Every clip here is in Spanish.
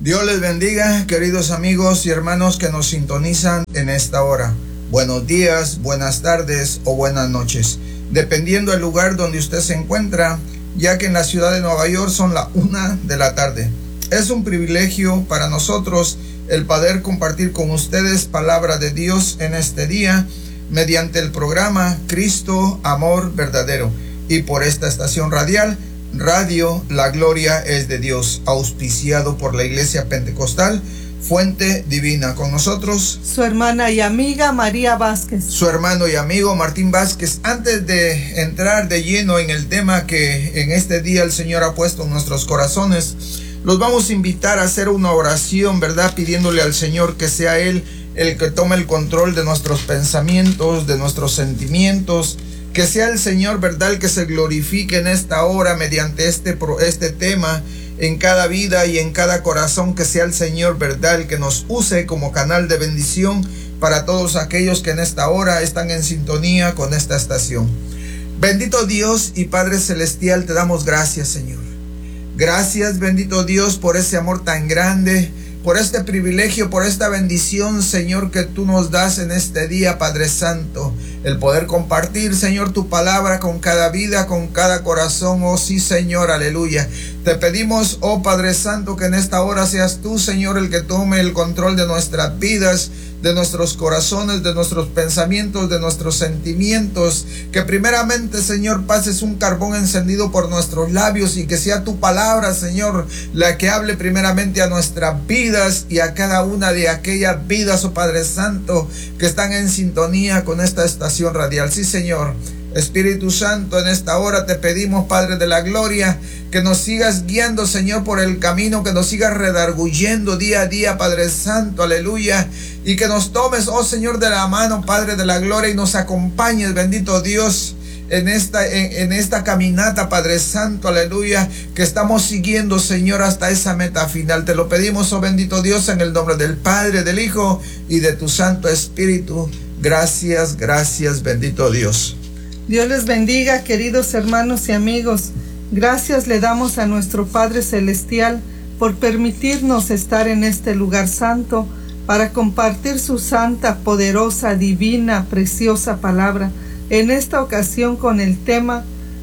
Dios les bendiga, queridos amigos y hermanos que nos sintonizan en esta hora. Buenos días, buenas tardes o buenas noches, dependiendo del lugar donde usted se encuentra, ya que en la ciudad de Nueva York son las 1 de la tarde. Es un privilegio para nosotros el poder compartir con ustedes palabra de Dios en este día mediante el programa Cristo Amor Verdadero y por esta estación radial Radio La Gloria es de Dios, auspiciado por la Iglesia Pentecostal Fuente Divina. Con nosotros su hermana y amiga María Vázquez, su hermano y amigo Martín Vázquez. Antes de entrar de lleno en el tema que en este día el Señor ha puesto en nuestros corazones, los vamos a invitar a hacer una oración, ¿verdad? Pidiéndole al Señor que sea Él el que tome el control de nuestros pensamientos, de nuestros sentimientos. Que sea el Señor, ¿verdad?, el que se glorifique en esta hora mediante este tema en cada vida y en cada corazón. Que sea el Señor, ¿verdad?, el que nos use como canal de bendición para todos aquellos que en esta hora están en sintonía con esta estación. Bendito Dios y Padre Celestial, te damos gracias, Señor. Gracias, bendito Dios, por ese amor tan grande, por este privilegio, por esta bendición, Señor, que tú nos das en este día, Padre Santo. El poder compartir, Señor, tu palabra con cada vida, con cada corazón. Oh sí, Señor, aleluya. Te pedimos, oh Padre Santo, que en esta hora seas tú, Señor, el que tome el control de nuestras vidas, de nuestros corazones, de nuestros pensamientos, de nuestros sentimientos. Que primeramente, Señor, pases un carbón encendido por nuestros labios y que sea tu palabra, Señor, la que hable primeramente a nuestras vidas y a cada una de aquellas vidas, oh Padre Santo, que están en sintonía con esta estación radial. Sí, Señor. Espíritu Santo, en esta hora te pedimos, Padre de la Gloria, que nos sigas guiando, Señor, por el camino, que nos sigas redarguyendo día a día, Padre Santo, aleluya, y que nos tomes, oh Señor, de la mano, Padre de la Gloria, y nos acompañes, bendito Dios, en esta caminata, Padre Santo, aleluya, que estamos siguiendo, Señor, hasta esa meta final. Te lo pedimos, oh bendito Dios, en el nombre del Padre, del Hijo y de tu Santo Espíritu. Gracias, gracias, bendito Dios. Dios les bendiga, queridos hermanos y amigos. Gracias le damos a nuestro Padre Celestial por permitirnos estar en este lugar santo para compartir su santa, poderosa, divina, preciosa palabra. En esta ocasión con el tema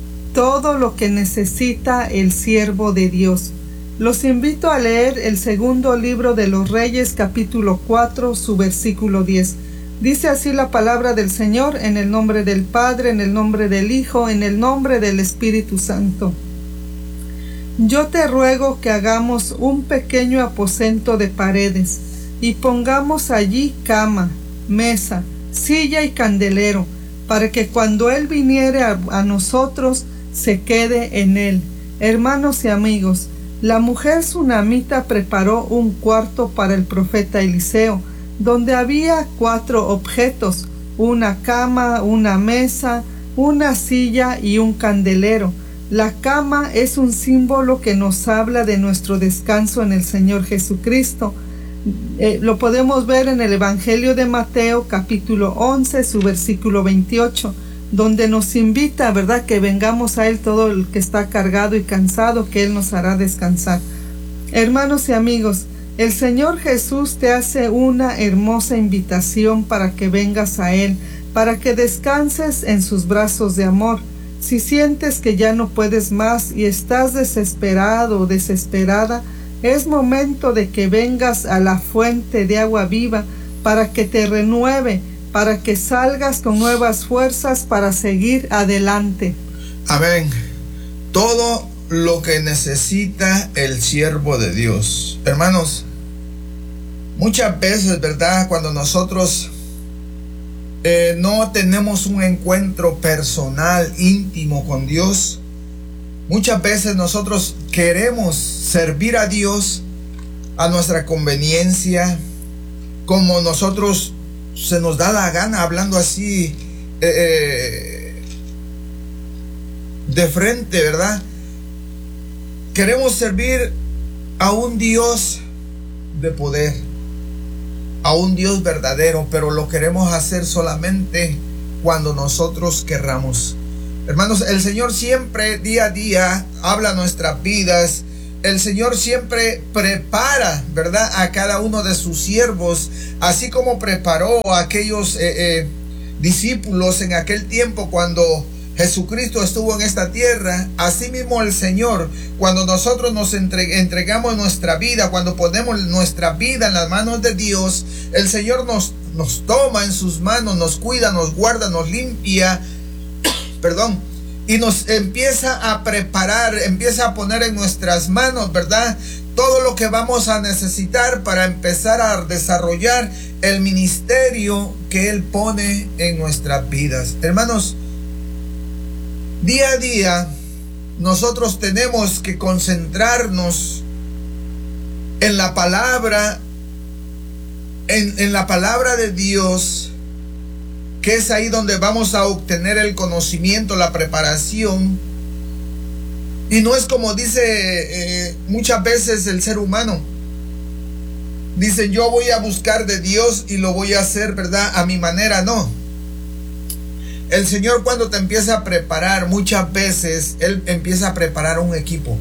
Todo lo que necesita el siervo de Dios. Los invito a leer el segundo libro de los Reyes, capítulo 4, su versículo 10. Dice así la palabra del Señor, en el nombre del Padre, en el nombre del Hijo, en el nombre del Espíritu Santo. Yo te ruego que hagamos un pequeño aposento de paredes y pongamos allí cama, mesa, silla y candelero, para que cuando Él viniere a nosotros se quede en él. Hermanos y amigos, la mujer sunamita preparó un cuarto para el profeta Eliseo, donde había 4 objetos: una cama, una mesa, una silla y un candelero. La cama es un símbolo que nos habla de nuestro descanso en el Señor Jesucristo. Lo podemos ver en el Evangelio de Mateo, capítulo 11, su versículo 28, donde nos invita, ¿verdad?, que vengamos a Él todo el que está cargado y cansado, que Él nos hará descansar. Hermanos y amigos, el Señor Jesús te hace una hermosa invitación para que vengas a Él, para que descanses en sus brazos de amor. Si sientes que ya no puedes más y estás desesperado o desesperada, es momento de que vengas a la fuente de agua viva para que te renueve, para que salgas con nuevas fuerzas para seguir adelante. Amén. Todo lo que necesita el siervo de Dios. Hermanos, muchas veces, ¿verdad?, cuando nosotros no tenemos un encuentro personal, íntimo con Dios, muchas veces nosotros queremos servir a Dios a nuestra conveniencia, como nosotros se nos da la gana, hablando así de frente, ¿verdad? Queremos servir a un Dios de poder, a un Dios verdadero, pero lo queremos hacer solamente cuando nosotros querramos. Hermanos, el Señor siempre día a día habla a nuestras vidas el Señor siempre prepara, ¿verdad?, a cada uno de sus siervos, así como preparó a aquellos discípulos en aquel tiempo cuando Jesucristo estuvo en esta tierra. Asimismo el Señor, cuando nosotros nos entregamos nuestra vida, cuando ponemos nuestra vida en las manos de Dios, el Señor nos toma en sus manos, nos cuida, nos guarda, nos limpia, y nos empieza a preparar, empieza a poner en nuestras manos, ¿verdad?, todo lo que vamos a necesitar para empezar a desarrollar el ministerio que Él pone en nuestras vidas. Hermanos, día a día nosotros tenemos que concentrarnos en la palabra, en la palabra de Dios, que es ahí donde vamos a obtener el conocimiento, la preparación. Y no es como dice muchas veces el ser humano. Dice, yo voy a buscar de Dios y lo voy a hacer, ¿verdad?, a mi manera. No. El Señor, cuando te empieza a preparar, muchas veces Él empieza a preparar un equipo.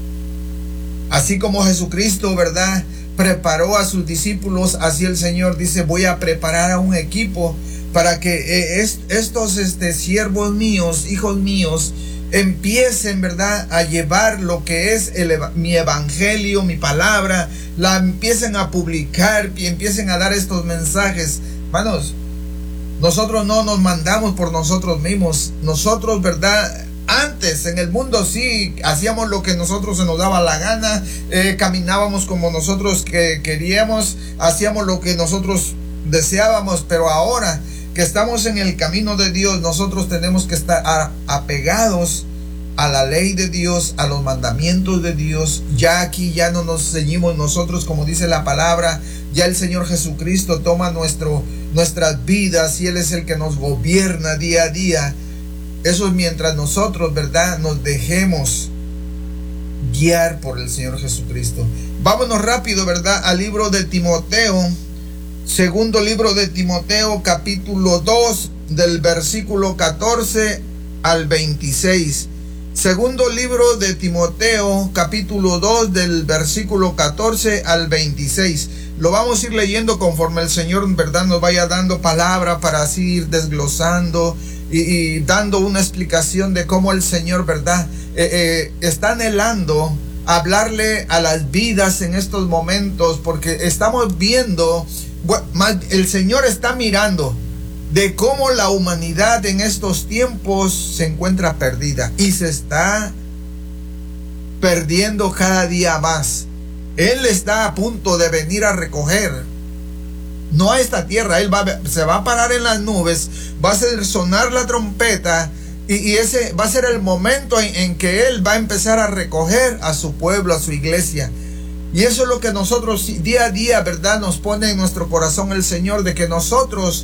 Así como Jesucristo, ¿verdad?, preparó a sus discípulos, así el Señor dice, voy a preparar a un equipo para que estos siervos míos, hijos míos, empiecen, ¿verdad?, a llevar lo que es mi evangelio, mi palabra, la empiecen a publicar y empiecen a dar estos mensajes. Hermanos, nosotros no nos mandamos por nosotros mismos. Nosotros, ¿verdad?, antes en el mundo sí hacíamos lo que nosotros se nos daba la gana, caminábamos como nosotros queríamos, hacíamos lo que nosotros deseábamos, pero ahora que estamos en el camino de Dios, nosotros tenemos que estar apegados a la ley de Dios, a los mandamientos de Dios. Ya aquí ya no nos ceñimos nosotros, como dice la palabra, ya el Señor Jesucristo toma nuestras vidas y Él es el que nos gobierna día a día. Eso es mientras nosotros, ¿verdad?, nos dejemos guiar por el Señor Jesucristo. Vámonos rápido, ¿verdad?, al libro de Timoteo. Segundo libro de Timoteo, capítulo 2, del versículo 14 al 26. Segundo libro de Timoteo, capítulo 2, del versículo 14 al 26. Lo vamos a ir leyendo conforme el Señor, ¿verdad?, nos vaya dando palabra para así ir desglosando y dando una explicación de cómo el Señor, ¿verdad?, está anhelando hablarle a las vidas en estos momentos, porque estamos viendo, el Señor está mirando de cómo la humanidad en estos tiempos se encuentra perdida y se está perdiendo cada día más. Él está a punto de venir a recoger, no a esta tierra. Él se va a parar en las nubes, va a hacer sonar la trompeta y ese va a ser el momento en que Él va a empezar a recoger a su pueblo, a su iglesia. Y eso es lo que nosotros día a día, ¿verdad?, nos pone en nuestro corazón el Señor, de que nosotros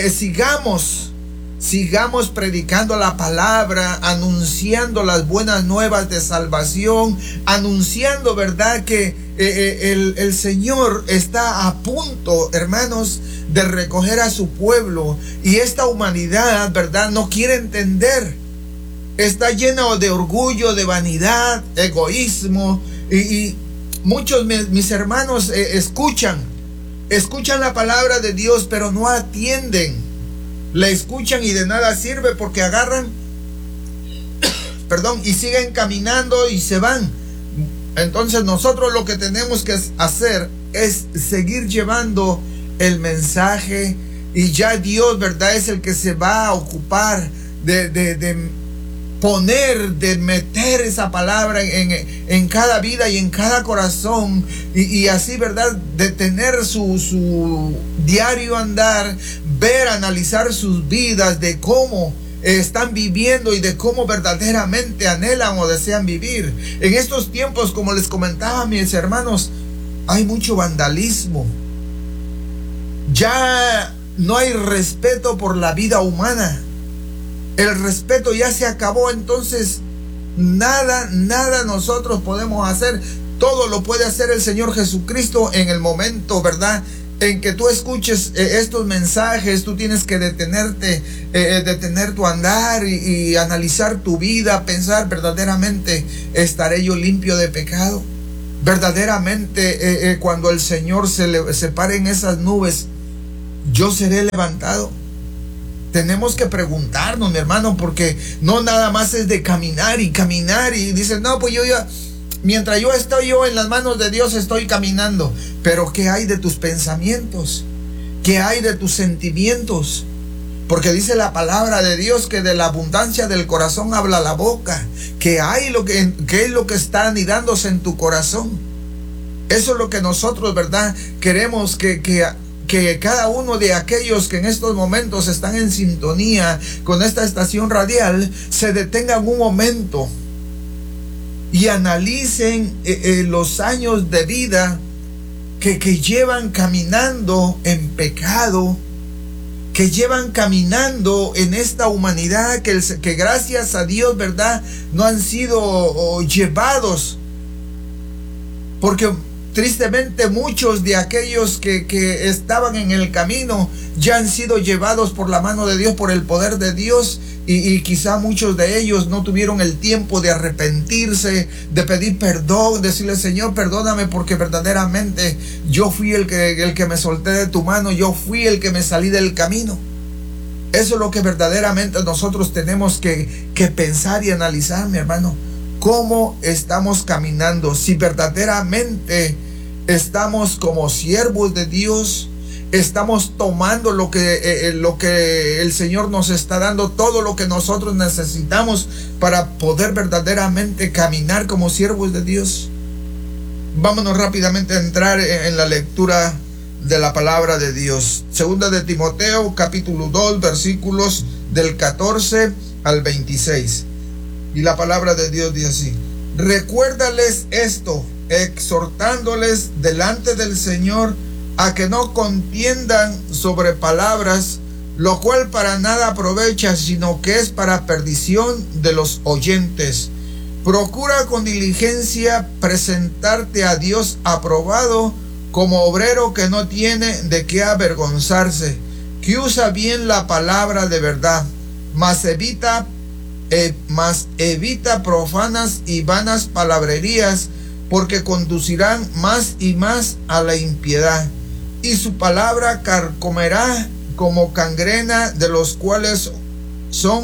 sigamos predicando la palabra, anunciando las buenas nuevas de salvación, anunciando, ¿verdad?, que el Señor está a punto, hermanos, de recoger a su pueblo. Y esta humanidad, ¿verdad?, no quiere entender. Está lleno de orgullo, de vanidad, egoísmo, y muchos mis hermanos escuchan la palabra de Dios, pero no atienden. La escuchan y de nada sirve, porque agarran, y siguen caminando y se van. Entonces nosotros lo que tenemos que hacer es seguir llevando el mensaje, y ya Dios, ¿verdad?, es el que se va a ocupar de meter esa palabra en cada vida y en cada corazón, y así, ¿verdad?, de tener su diario andar, ver, analizar sus vidas, de cómo están viviendo y de cómo verdaderamente anhelan o desean vivir. En estos tiempos, como les comentaba, mis hermanos, hay mucho vandalismo. Ya no hay respeto por la vida humana. El respeto ya se acabó. Entonces nada nosotros podemos hacer. Todo lo puede hacer el Señor Jesucristo en el momento, ¿verdad?, en que tú escuches estos mensajes. Tú tienes que detenerte, detener tu andar y analizar tu vida, pensar verdaderamente, ¿estaré yo limpio de pecado? verdaderamente cuando el Señor se pare en esas nubes, yo seré levantado. Tenemos que preguntarnos, mi hermano, porque no nada más es de caminar y dices, no, pues yo ya, mientras yo estoy en las manos de Dios estoy caminando. Pero ¿qué hay de tus pensamientos? ¿Qué hay de tus sentimientos? Porque dice la palabra de Dios que de la abundancia del corazón habla la boca. ¿Qué es lo que está anidándose en tu corazón? Eso es lo que nosotros, ¿verdad? Queremos que cada uno de aquellos que en estos momentos están en sintonía con esta estación radial se detengan un momento y analicen los años de vida que llevan caminando en pecado, que llevan caminando en esta humanidad, que gracias a Dios, ¿verdad?, no han sido llevados, porque tristemente muchos de aquellos que estaban en el camino ya han sido llevados por la mano de Dios, por el poder de Dios, y quizá muchos de ellos no tuvieron el tiempo de arrepentirse, de pedir perdón, decirle, Señor, perdóname porque verdaderamente yo fui el que me solté de tu mano, yo fui el que me salí del camino. Eso es lo que verdaderamente nosotros tenemos que pensar y analizar, mi hermano. ¿Cómo estamos caminando? Si verdaderamente estamos como siervos de Dios, estamos tomando lo que el Señor nos está dando, todo lo que nosotros necesitamos para poder verdaderamente caminar como siervos de Dios. Vámonos rápidamente a entrar en la lectura de la palabra de Dios. Segunda de Timoteo, capítulo 2, versículos del 14 al 26. Y la palabra de Dios dice así: recuérdales esto, exhortándoles delante del Señor a que no contiendan sobre palabras, lo cual para nada aprovecha, sino que es para perdición de los oyentes. Procura con diligencia presentarte a Dios aprobado, como obrero que no tiene de qué avergonzarse, que usa bien la palabra de verdad, mas evita profanas y vanas palabrerías, porque conducirán más y más a la impiedad, y su palabra carcomerá como gangrena, de los cuales son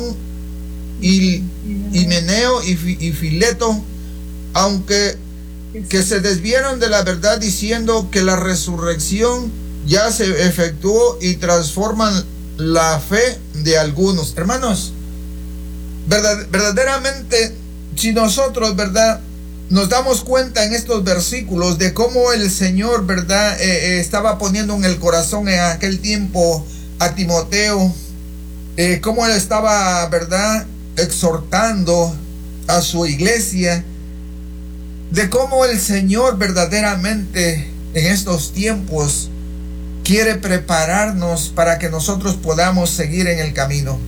Himeneo y Fileto, aunque que se desvieron de la verdad, diciendo que la resurrección ya se efectuó, y transforman la fe de algunos. Hermanos, verdaderamente, si nosotros, ¿verdad?, nos damos cuenta en estos versículos de cómo el Señor, ¿verdad?, estaba poniendo en el corazón en aquel tiempo a Timoteo, cómo él estaba, ¿verdad?, exhortando a su iglesia, de cómo el Señor verdaderamente en estos tiempos quiere prepararnos para que nosotros podamos seguir en el camino.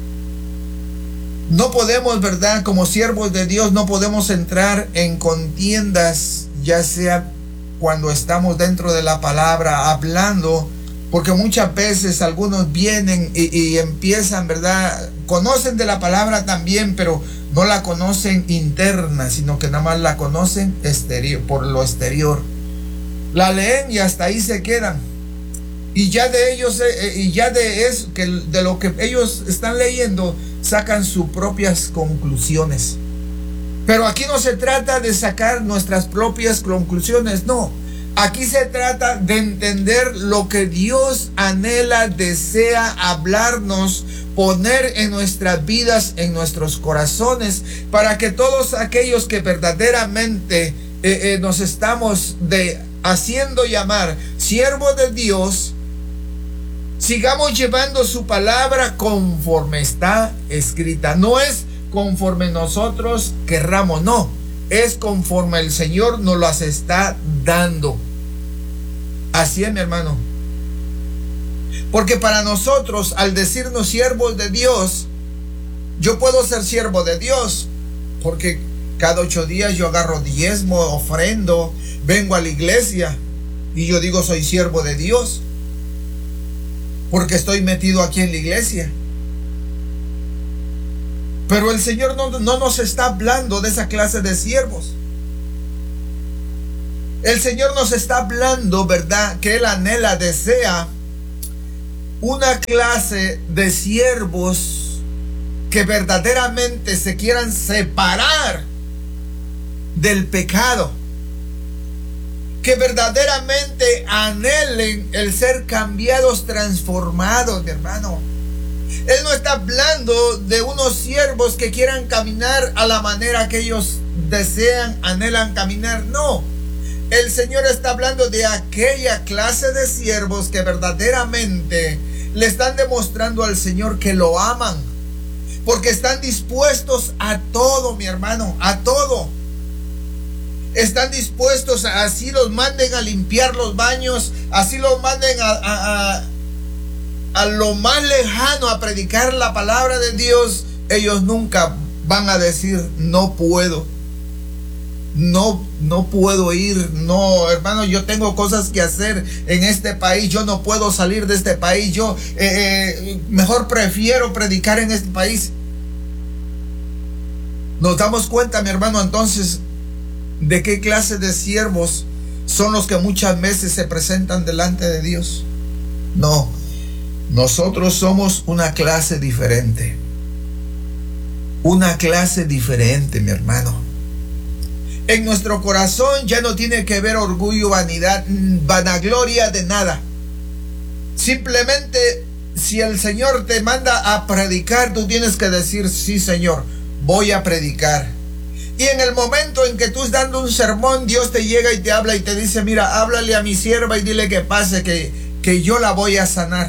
No podemos, ¿verdad?, como siervos de Dios, no podemos entrar en contiendas, ya sea cuando estamos dentro de la palabra hablando, porque muchas veces algunos vienen y empiezan, ¿verdad?, conocen de la palabra también, pero no la conocen interna, sino que nada más la conocen por lo exterior. La leen y hasta ahí se quedan. Y ya de ellos, de lo que ellos están leyendo, sacan sus propias conclusiones. Pero aquí no se trata de sacar nuestras propias conclusiones, no. Aquí se trata de entender lo que Dios anhela, desea hablarnos, poner en nuestras vidas, en nuestros corazones, para que todos aquellos que verdaderamente nos estamos haciendo llamar siervos de Dios, sigamos llevando su palabra conforme está escrita. No es conforme nosotros querramos, no. Es conforme el Señor nos las está dando. Así es, mi hermano. Porque para nosotros, al decirnos siervos de Dios, yo puedo ser siervo de Dios, porque cada 8 días yo agarro diezmo, ofrendo, vengo a la iglesia y yo digo soy siervo de Dios, porque estoy metido aquí en la iglesia. Pero el Señor no nos está hablando de esa clase de siervos. El Señor nos está hablando, ¿verdad? Que Él anhela, desea una clase de siervos que verdaderamente se quieran separar del pecado, que verdaderamente anhelen el ser cambiados, transformados, mi hermano. Él no está hablando de unos siervos que quieran caminar a la manera que ellos desean, anhelan caminar. No, el Señor está hablando de aquella clase de siervos que verdaderamente le están demostrando al Señor que lo aman, porque están dispuestos a todo, mi hermano, a todo. Están dispuestos a, así los manden a limpiar los baños, así los manden a lo más lejano a predicar la palabra de Dios, ellos nunca van a decir no puedo. No puedo ir. No, hermano, yo tengo cosas que hacer en este país. Yo no puedo salir de este país. Yo mejor prefiero predicar en este país. Nos damos cuenta, mi hermano, entonces, de qué clase de siervos son los que muchas veces se presentan delante de Dios. No, nosotros somos una clase diferente. Una clase diferente, mi hermano. En nuestro corazón ya no tiene que ver orgullo, vanidad, vanagloria de nada. Simplemente, si el Señor te manda a predicar, tú tienes que decir, sí, Señor, voy a predicar. Y en el momento en que tú estás dando un sermón, Dios te llega y te habla y te dice, mira, háblale a mi sierva y dile que pase, que yo la voy a sanar.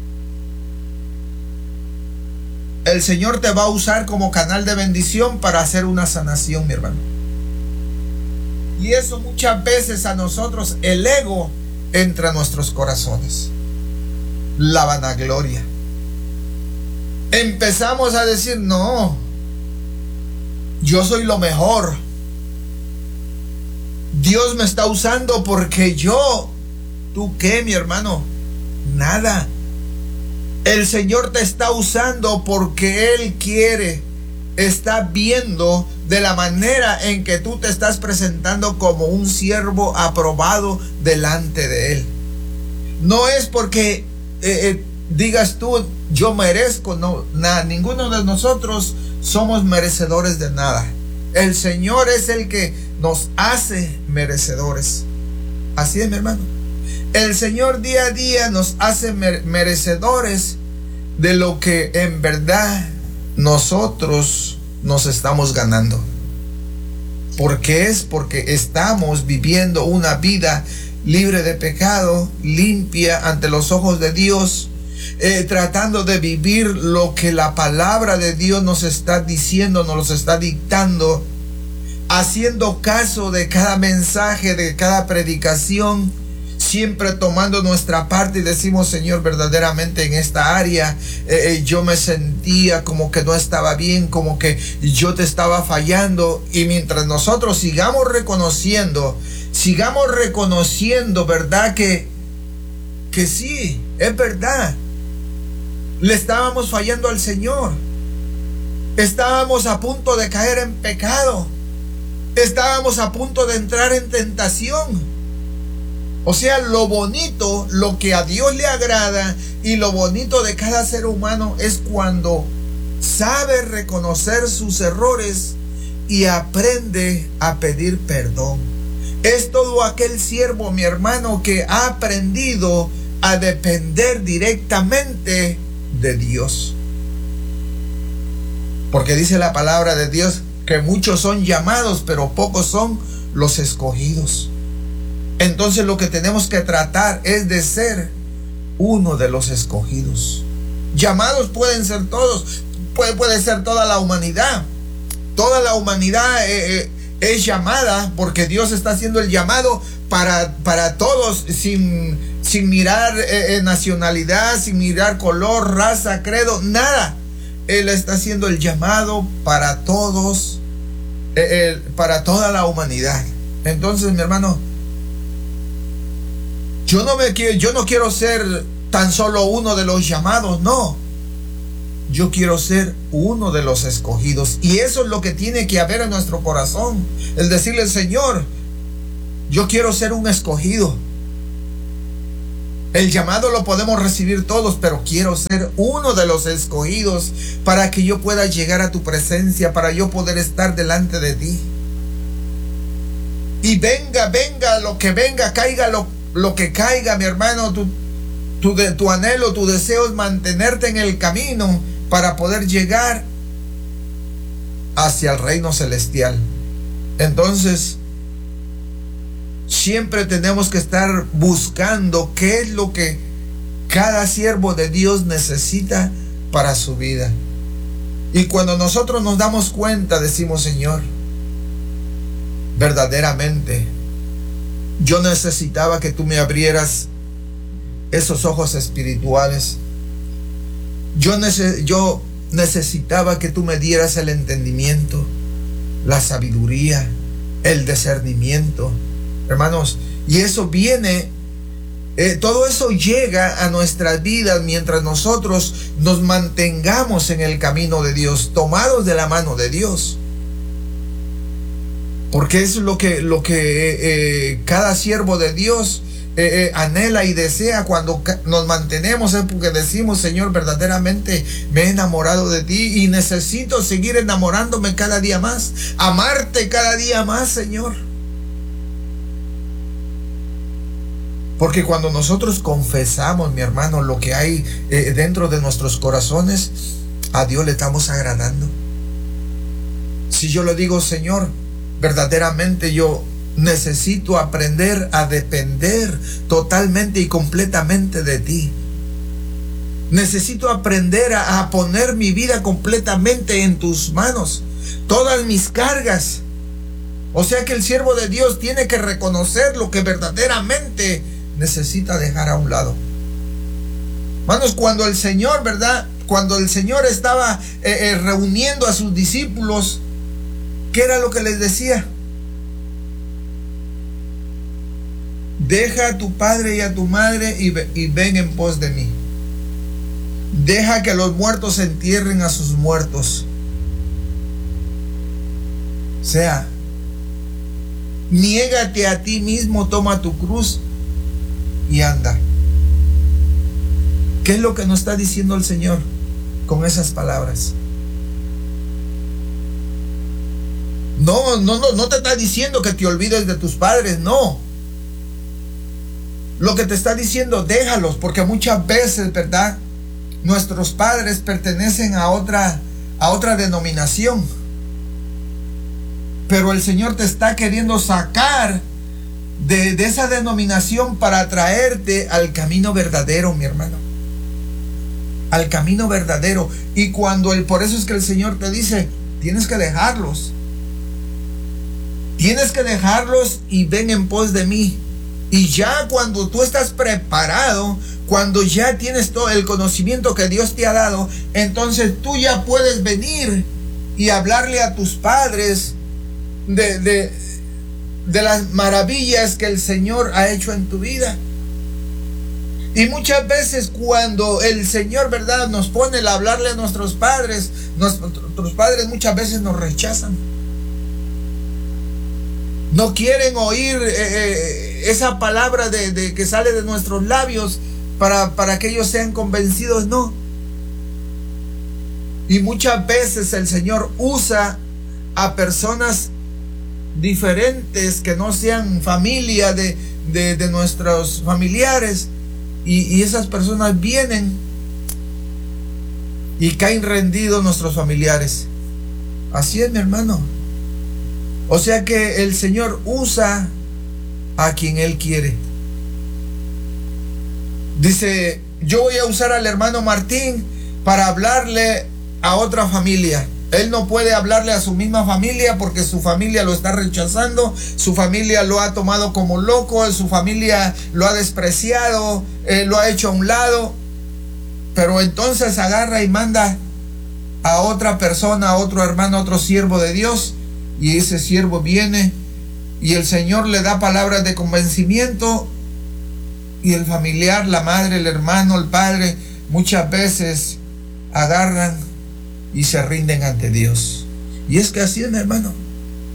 El Señor te va a usar como canal de bendición para hacer una sanación, mi hermano. Y eso muchas veces a nosotros, el ego entra a nuestros corazones. La vanagloria. Empezamos a decir, no, yo soy lo mejor. Dios me está usando porque yo. ¿Tú qué, mi hermano? Nada. El Señor te está usando porque Él quiere. Está viendo de la manera en que tú te estás presentando como un siervo aprobado delante de Él. No es porque digas tú, yo merezco. No, nada, ninguno de nosotros somos merecedores de nada. El Señor es el que nos hace merecedores. Así es, mi hermano. El Señor día a día nos hace merecedores de lo que en verdad nosotros nos estamos ganando. ¿Por qué es? Porque estamos viviendo una vida libre de pecado, limpia ante los ojos de Dios, tratando de vivir lo que la palabra de Dios nos está diciendo, nos está dictando, haciendo caso de cada mensaje, de cada predicación, siempre tomando nuestra parte y decimos, Señor, verdaderamente en esta área yo me sentía como que no estaba bien, como que yo te estaba fallando. Y mientras nosotros sigamos reconociendo, ¿verdad? Que sí, es verdad. Le estábamos fallando al Señor. Estábamos a punto de caer en pecado. Estábamos a punto de entrar en tentación. O sea, lo bonito, lo que a Dios le agrada y lo bonito de cada ser humano es cuando sabe reconocer sus errores y aprende a pedir perdón. Es todo aquel siervo, mi hermano, que ha aprendido a depender directamente de Dios. Porque dice la palabra de Dios que muchos son llamados, pero pocos son los escogidos. Entonces lo que tenemos que tratar es de ser uno de los escogidos. Llamados pueden ser todos, puede ser toda la humanidad. Toda la humanidad es llamada porque Dios está haciendo el llamado para todos, sin mirar nacionalidad, sin mirar color, raza, credo, nada. Él está haciendo el llamado para todos, para toda la humanidad. Entonces, mi hermano, yo no quiero ser tan solo uno de los llamados, no. Yo quiero ser uno de los escogidos. Y eso es lo que tiene que haber en nuestro corazón. El decirle, Señor, Yo quiero ser un escogido. El llamado lo podemos recibir todos, pero quiero ser uno de los escogidos para que yo pueda llegar a tu presencia, para yo poder estar delante de ti. Y venga lo que venga, caiga lo que caiga, mi hermano, tu anhelo, tu deseo es mantenerte en el camino para poder llegar hacia el reino celestial. Entonces, siempre tenemos que estar buscando qué es lo que cada siervo de Dios necesita para su vida. Y cuando nosotros nos damos cuenta, decimos: Señor, verdaderamente yo necesitaba que tú me abrieras esos ojos espirituales. Yo necesitaba que tú me dieras el entendimiento, la sabiduría, el discernimiento. Hermanos, y eso viene, todo eso llega a nuestras vidas mientras nosotros nos mantengamos en el camino de Dios, tomados de la mano de Dios. Porque es lo que cada siervo de Dios anhela y desea. Cuando nos mantenemos es porque decimos: Señor, verdaderamente me he enamorado de ti y necesito seguir enamorándome cada día más, amarte cada día más, Señor. Porque cuando nosotros confesamos, mi hermano, lo que hay dentro de nuestros corazones, a Dios le estamos agradando. Si yo le digo: Señor, verdaderamente yo necesito aprender a depender totalmente y completamente de ti. Necesito aprender a poner mi vida completamente en tus manos, todas mis cargas. O sea que el siervo de Dios tiene que reconocer lo que verdaderamente necesita dejar a un lado. Hermanos, cuando el Señor, ¿verdad? Cuando el Señor estaba reuniendo a sus discípulos, ¿qué era lo que les decía? Deja a tu padre y a tu madre y ven en pos de mí. Deja que los muertos entierren a sus muertos. O sea, niégate a ti mismo, toma tu cruz y anda. ¿Qué es lo que nos está diciendo el Señor con esas palabras? No te está diciendo que te olvides de tus padres, no. Lo que te está diciendo: déjalos, porque muchas veces, ¿verdad?, nuestros padres pertenecen a otra denominación. Pero el Señor te está queriendo sacar de esa denominación para traerte al camino verdadero, mi hermano. Al camino verdadero. Y por eso es que el Señor te dice: tienes que dejarlos. Tienes que dejarlos y ven en pos de mí. Y ya cuando tú estás preparado, cuando ya tienes todo el conocimiento que Dios te ha dado, entonces tú ya puedes venir y hablarle a tus padres de las maravillas que el Señor ha hecho en tu vida. Y muchas veces cuando el Señor, ¿verdad?, nos pone el hablarle a nuestros padres muchas veces nos rechazan. No quieren oír esa palabra de que sale de nuestros labios para que ellos sean convencidos, no. Y muchas veces el Señor usa a personas diferentes que no sean familia de nuestros familiares, y esas personas vienen y caen rendidos nuestros familiares. Así es, mi hermano. O sea que el Señor usa a quien Él quiere. Dice: yo voy a usar al hermano Martín para hablarle a otra familia. Él no puede hablarle a su misma familia porque su familia lo está rechazando, su familia lo ha tomado como loco, su familia lo ha despreciado, lo ha hecho a un lado. Pero entonces agarra y manda a otra persona, a otro hermano, a otro siervo de Dios, y ese siervo viene y el Señor le da palabras de convencimiento, y el familiar, la madre, el hermano, el padre, muchas veces agarran y se rinden ante Dios. Y es que así es, mi hermano.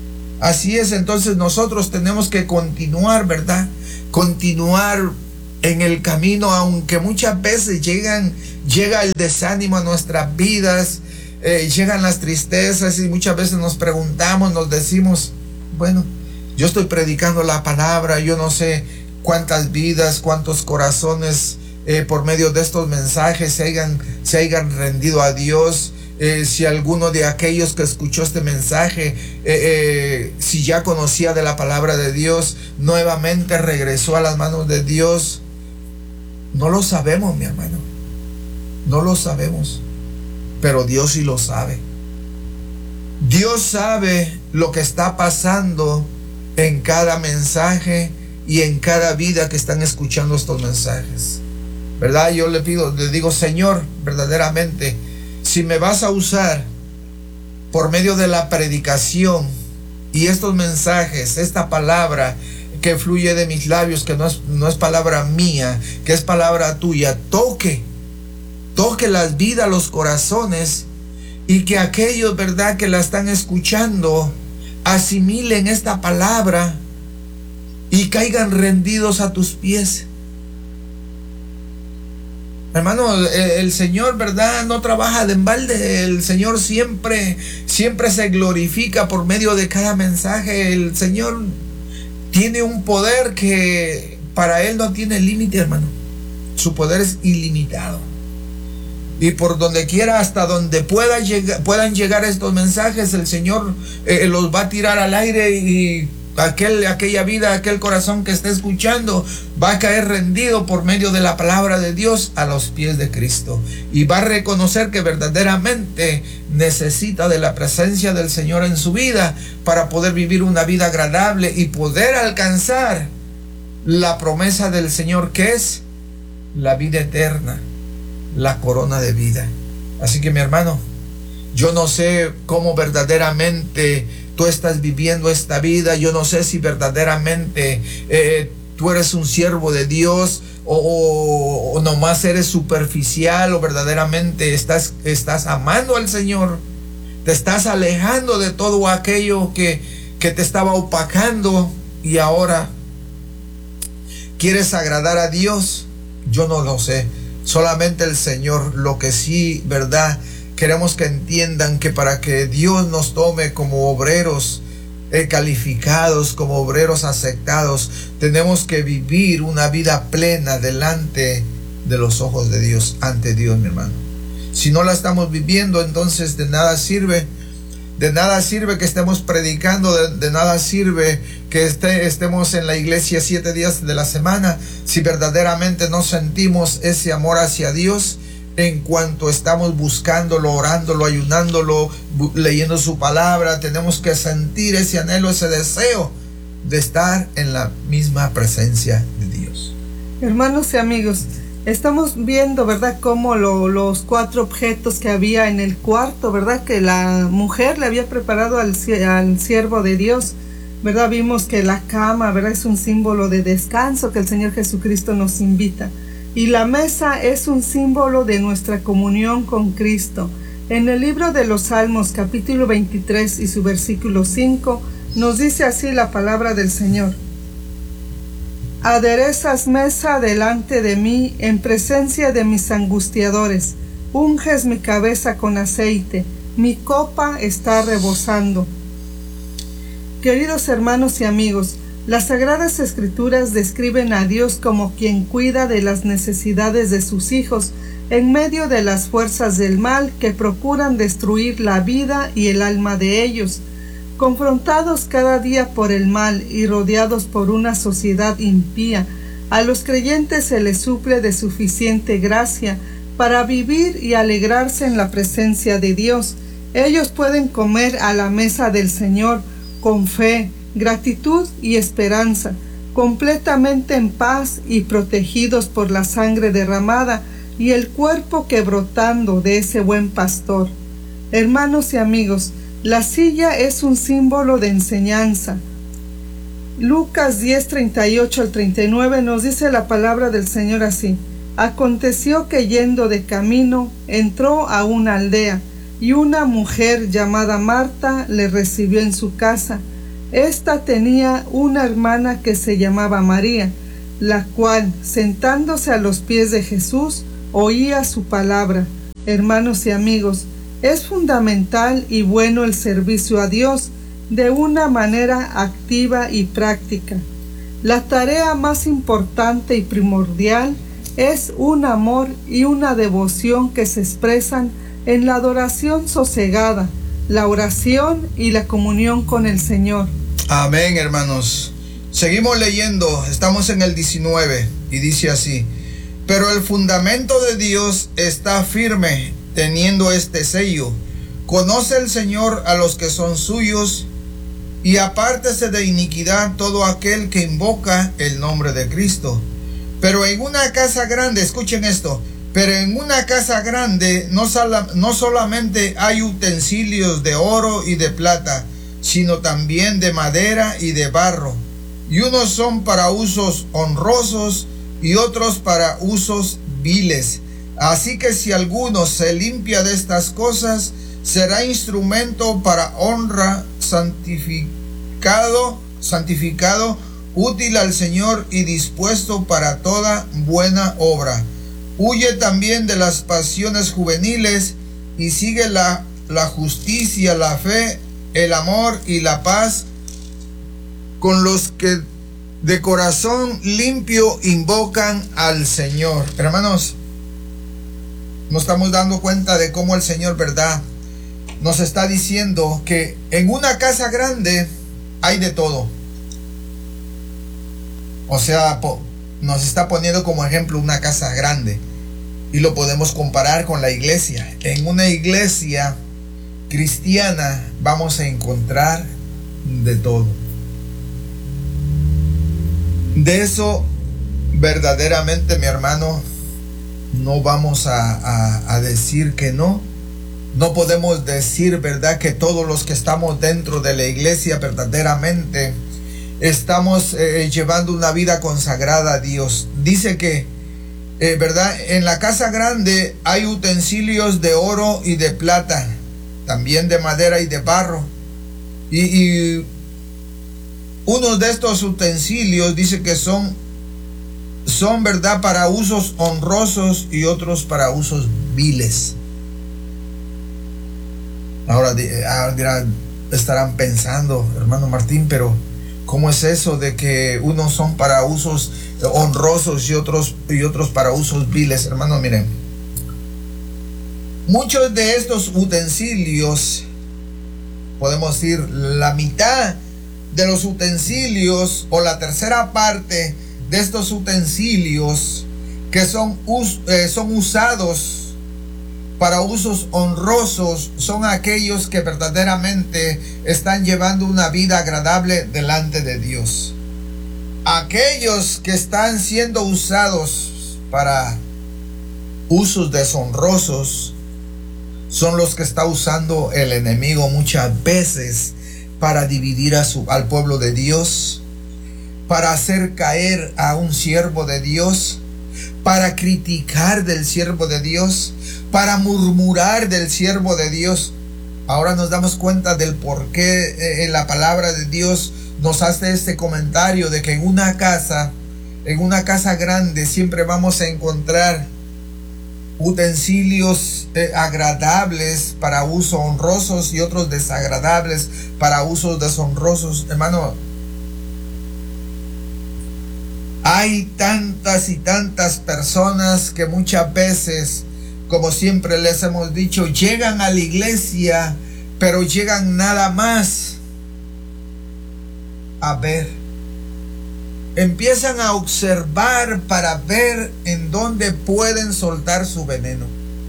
Así es, entonces nosotros tenemos que continuar, ¿verdad? Continuar en el camino, aunque muchas veces llega el desánimo a nuestras vidas, llegan las tristezas y muchas veces nos preguntamos, nos decimos, bueno, yo estoy predicando la palabra, yo no sé cuántas vidas, cuántos corazones por medio de estos mensajes se hayan rendido a Dios. Si alguno de aquellos que escuchó este mensaje, si ya conocía de la palabra de Dios, nuevamente regresó a las manos de Dios. No lo sabemos, mi hermano. No lo sabemos. Pero Dios sí lo sabe. Dios sabe lo que está pasando en cada mensaje y en cada vida que están escuchando estos mensajes, ¿verdad? Yo le digo, Señor, verdaderamente, si me vas a usar por medio de la predicación y estos mensajes, esta palabra que fluye de mis labios, que no es palabra mía, que es palabra tuya, toque las vidas, los corazones, y que aquellos, ¿verdad?, que la están escuchando asimilen esta palabra y caigan rendidos a tus pies. Hermano, el Señor, ¿verdad?, no trabaja de embalde. El Señor siempre se glorifica por medio de cada mensaje. El Señor tiene un poder que para Él no tiene límite, hermano. Su poder es ilimitado. Y por donde quiera, hasta donde puedan llegar estos mensajes, el Señor los va a tirar al aire, y aquella vida, aquel corazón que esté escuchando va a caer rendido por medio de la palabra de Dios a los pies de Cristo, y va a reconocer que verdaderamente necesita de la presencia del Señor en su vida para poder vivir una vida agradable y poder alcanzar la promesa del Señor, que es la vida eterna, la corona de vida. Así que, mi hermano, yo no sé cómo verdaderamente tú estás viviendo esta vida. Yo no sé si verdaderamente tú eres un siervo de Dios, o nomás eres superficial, o verdaderamente estás amando al Señor. Te estás alejando de todo aquello que te estaba opacando, y ahora quieres agradar a Dios. Yo no lo sé. Solamente el Señor. Lo que sí, ¿verdad?, queremos que entiendan que para que Dios nos tome como obreros calificados, como obreros aceptados, tenemos que vivir una vida plena delante de los ojos de Dios, ante Dios, mi hermano. Si no la estamos viviendo, entonces de nada sirve. De nada sirve que estemos predicando, de nada sirve que estemos en la iglesia 7 días de la semana, si verdaderamente no sentimos ese amor hacia Dios. En cuanto estamos buscándolo, orándolo, ayunándolo, leyendo su palabra, tenemos que sentir ese anhelo, ese deseo de estar en la misma presencia de Dios. Hermanos y amigos, estamos viendo, ¿verdad?, cómo los 4 objetos que había en el cuarto, ¿verdad?, que la mujer le había preparado al siervo de Dios, ¿verdad? Vimos que la cama, ¿verdad?, es un símbolo de descanso que el Señor Jesucristo nos invita. Y la mesa es un símbolo de nuestra comunión con Cristo. En el libro de los Salmos, capítulo 23 y su versículo 5, nos dice así la palabra del Señor: aderezas mesa delante de mí en presencia de mis angustiadores, unges mi cabeza con aceite, mi copa está rebosando. Queridos hermanos y amigos, las Sagradas Escrituras describen a Dios como quien cuida de las necesidades de sus hijos en medio de las fuerzas del mal que procuran destruir la vida y el alma de ellos. Confrontados cada día por el mal y rodeados por una sociedad impía, a los creyentes se les suple de suficiente gracia para vivir y alegrarse en la presencia de Dios. Ellos pueden comer a la mesa del Señor con fe, gratitud y esperanza, completamente en paz y protegidos por la sangre derramada y el cuerpo que brotando de ese buen pastor. Hermanos y amigos, la silla es un símbolo de enseñanza. Lucas 10, 38 al 39 nos dice la palabra del Señor así: aconteció que yendo de camino entró a una aldea, y una mujer llamada Marta le recibió en su casa. Esta tenía una hermana que se llamaba María, la cual, sentándose a los pies de Jesús, oía su palabra. Hermanos y amigos, es fundamental y bueno el servicio a Dios de una manera activa y práctica. La tarea más importante y primordial es un amor y una devoción que se expresan en la adoración sosegada, la oración y la comunión con el Señor. Amén, hermanos. Seguimos leyendo, estamos en el 19 y dice así: pero el fundamento de Dios está firme, teniendo este sello: conoce el Señor a los que son suyos, y apártese de iniquidad todo aquel que invoca el nombre de Cristo. Pero en una casa grande, escuchen esto, pero en una casa grande no solamente hay utensilios de oro y de plata, sino también de madera y de barro, y unos son para usos honrosos y otros para usos viles. Así que si alguno se limpia de estas cosas, será instrumento para honra, santificado, útil al Señor y dispuesto para toda buena obra. Huye también de las pasiones juveniles y sigue la justicia, la fe, el amor y la paz con los que de corazón limpio invocan al Señor. Hermanos, nos estamos dando cuenta de cómo el Señor, ¿verdad?, nos está diciendo que en una casa grande hay de todo. O sea, nos está poniendo como ejemplo una casa grande, y lo podemos comparar con la iglesia. En una iglesia cristiana vamos a encontrar de todo. De eso verdaderamente, mi hermano, no vamos a decir que no. No podemos decir, ¿verdad?, que todos los que estamos dentro de la iglesia verdaderamente estamos llevando una vida consagrada a Dios. Dice que, ¿verdad?, en la casa grande hay utensilios de oro y de plata, también de madera y de barro. Y uno de estos utensilios dice que son, ¿verdad?, para usos honrosos y otros para usos viles. Ahora estarán pensando, hermano Martín, pero ¿cómo es eso de que unos son para usos honrosos y otros para usos viles? Hermano, miren, muchos de estos utensilios, podemos decir la mitad de los utensilios o la tercera parte de estos utensilios que son usados para usos honrosos, son aquellos que verdaderamente están llevando una vida agradable delante de Dios. Aquellos que están siendo usados para usos deshonrosos son los que está usando el enemigo muchas veces para dividir al pueblo de Dios, para hacer caer a un siervo de Dios, para criticar del siervo de Dios, para murmurar del siervo de Dios. Ahora nos damos cuenta del por qué la palabra de Dios nos hace este comentario de que en una casa grande siempre vamos a encontrar utensilios agradables para uso honrosos y otros desagradables para usos deshonrosos. Hermano, hay tantas y tantas personas que muchas veces, como siempre les hemos dicho, llegan a la iglesia, pero llegan nada más a ver. Empiezan a observar para ver en dónde pueden soltar su veneno,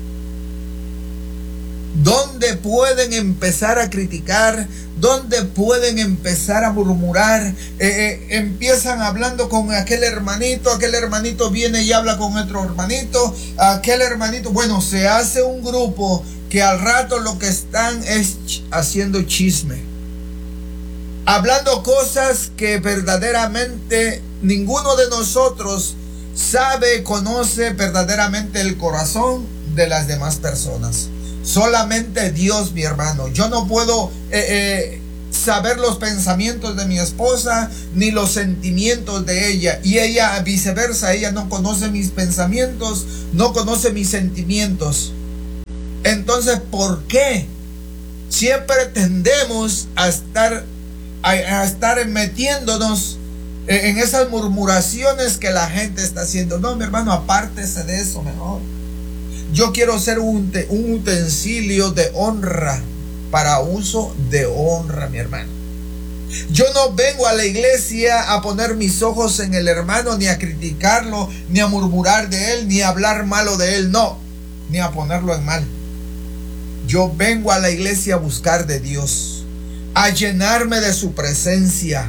dónde pueden empezar a criticar, dónde pueden empezar a murmurar. Empiezan hablando con aquel hermanito viene y habla con otro hermanito, aquel hermanito, bueno, se hace un grupo que al rato lo que están es haciendo chisme, hablando cosas que verdaderamente ninguno de nosotros conoce verdaderamente el corazón de las demás personas. Solamente Dios, mi hermano. Yo no puedo saber los pensamientos de mi esposa ni los sentimientos de ella. Y ella viceversa, ella no conoce mis pensamientos, no conoce mis sentimientos. Entonces, ¿por qué siempre tendemos a estar metiéndonos en esas murmuraciones que la gente está haciendo? No, mi hermano, apártese de eso mejor. Yo quiero ser un utensilio de honra, para uso de honra, mi hermano. Yo no vengo a la iglesia a poner mis ojos en el hermano, ni a criticarlo, ni a murmurar de él, ni a hablar malo de él, no, ni a ponerlo en mal. Yo vengo a la iglesia a buscar de Dios, a llenarme de su presencia,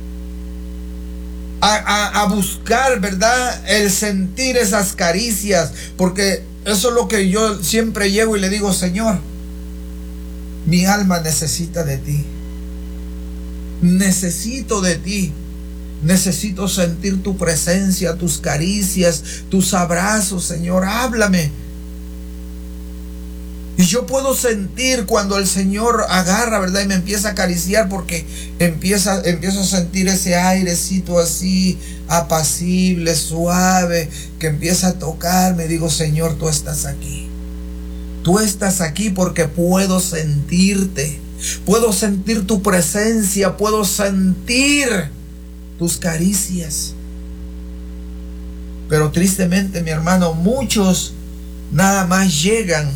a buscar, ¿verdad?, el sentir esas caricias, porque eso es lo que yo siempre llego y le digo: Señor, mi alma necesita de ti. Necesito de ti. Necesito sentir tu presencia, tus caricias, tus abrazos, Señor. Háblame. Y yo puedo sentir cuando el Señor agarra, ¿verdad?, y me empieza a acariciar, porque empiezo a sentir ese airecito así, apacible, suave, que empieza a tocarme. Digo: Señor, tú estás aquí. Tú estás aquí porque puedo sentirte. Puedo sentir tu presencia. Puedo sentir tus caricias. Pero tristemente, mi hermano, muchos nada más llegan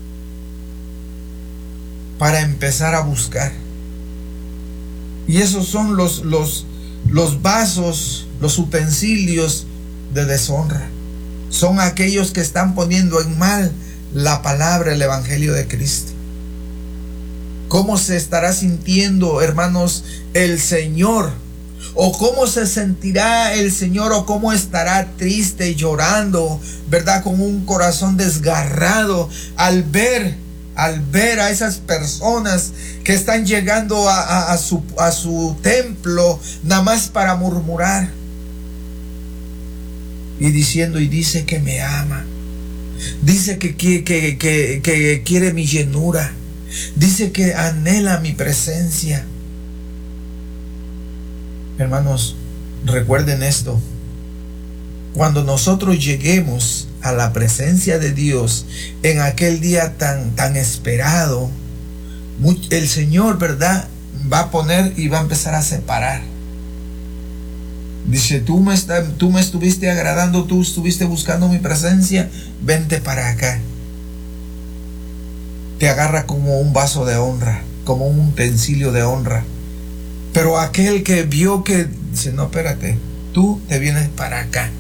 para empezar a buscar. Y esos son los vasos, los utensilios de deshonra. Son aquellos que están poniendo en mal la palabra, el evangelio de Cristo. ¿Cómo se estará sintiendo, hermanos, el Señor? ¿O cómo se sentirá el Señor? ¿O cómo estará triste, llorando, verdad, con un corazón desgarrado al ver a esas personas que están llegando a su templo nada más para murmurar y diciendo: y dice que me ama, dice que quiere mi llenura, dice que anhela mi presencia? Hermanos, recuerden esto: cuando nosotros lleguemos a la presencia de Dios en aquel día tan esperado, el Señor, ¿verdad?, va a poner y va a empezar a separar. Dice: tú me estuviste agradando, tú estuviste buscando mi presencia, vente para acá. Te agarra como un vaso de honra, como un utensilio de honra. Pero aquel que vio que dice: no, espérate, tú te vienes para acá.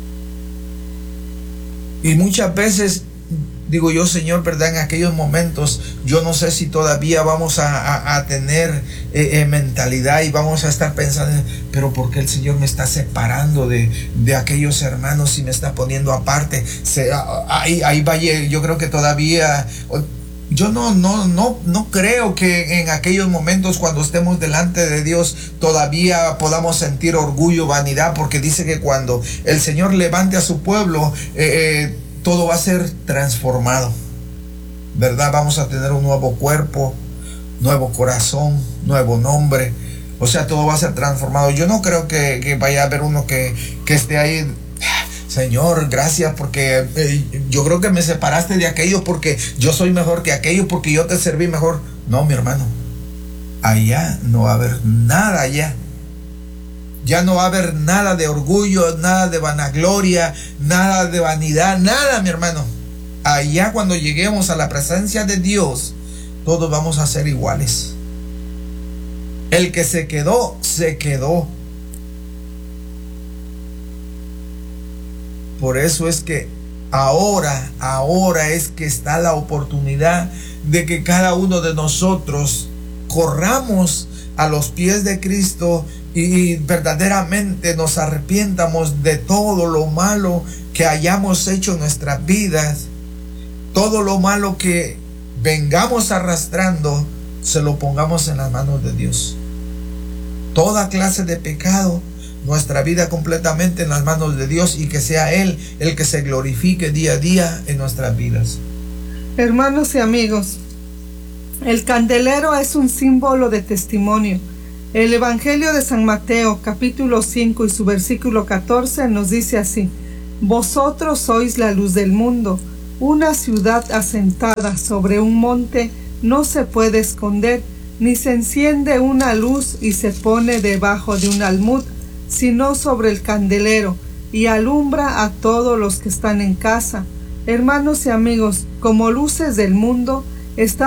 Y muchas veces digo yo: Señor, ¿verdad?, en aquellos momentos yo no sé si todavía vamos a tener mentalidad y vamos a estar pensando: pero ¿por qué el Señor me está separando de aquellos hermanos y me está poniendo aparte? Ahí vaya, yo creo que todavía... Yo no creo que en aquellos momentos, cuando estemos delante de Dios, todavía podamos sentir orgullo, vanidad, porque dice que cuando el Señor levante a su pueblo, todo va a ser transformado, ¿verdad? Vamos a tener un nuevo cuerpo, nuevo corazón, nuevo nombre. O sea, todo va a ser transformado. Yo no creo que vaya a haber uno que esté ahí: Señor, gracias, porque yo creo que me separaste de aquello porque yo soy mejor que aquello, porque yo te serví mejor. No, mi hermano, allá no va a haber nada allá. Ya no va a haber nada de orgullo, nada de vanagloria, nada de vanidad, nada, mi hermano. Allá, cuando lleguemos a la presencia de Dios, todos vamos a ser iguales. El que se quedó, se quedó. Por eso es que ahora es que está la oportunidad de que cada uno de nosotros corramos a los pies de Cristo y verdaderamente nos arrepientamos de todo lo malo que hayamos hecho en nuestras vidas. Todo lo malo que vengamos arrastrando, se lo pongamos en las manos de Dios. Toda clase de pecado, nuestra vida completamente en las manos de Dios, y que sea Él el que se glorifique día a día en nuestras vidas. Hermanos y amigos, El candelero es un símbolo de testimonio. El Evangelio de San Mateo, capítulo 5 y su versículo 14 nos dice así: Vosotros sois la luz del mundo. Una ciudad asentada sobre un monte no se puede esconder, ni se enciende una luz y se pone debajo de un almud, sino sobre el candelero, y alumbra a todos los que están en casa. Hermanos y amigos, como luces del mundo, estamos